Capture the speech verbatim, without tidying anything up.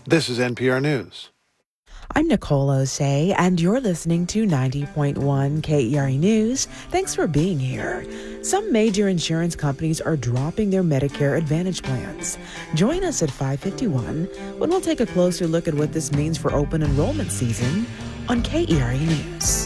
This is N P R News. I'm Nicole Osei, and you're listening to ninety point one K E R A News. Thanks for being here. Some major insurance companies are dropping their Medicare Advantage plans. Join us at five fifty-one when we'll take a closer look at what this means for open enrollment season on K E R A News.